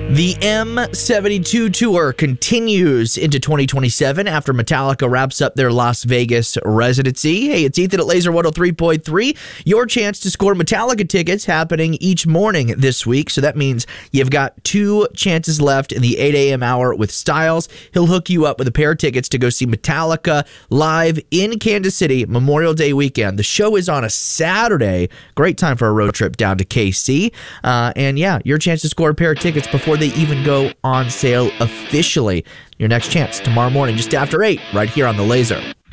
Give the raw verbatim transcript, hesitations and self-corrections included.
The M seventy-two tour continues into twenty twenty-seven after Metallica wraps up their Las Vegas residency. Hey, it's Ethan at Laser one oh three point three. Your chance to score Metallica tickets happening each morning this week. So that means you've got two chances left in the eight a.m. hour with Styles. He'll hook you up with a pair of tickets to go see Metallica live in Kansas City Memorial Day weekend. The show is on a Saturday. Great time for a road trip down to K C. Uh, and yeah, your chance to score a pair of tickets before they even go on sale officially. Your next chance tomorrow morning just after eight right here on The Laser.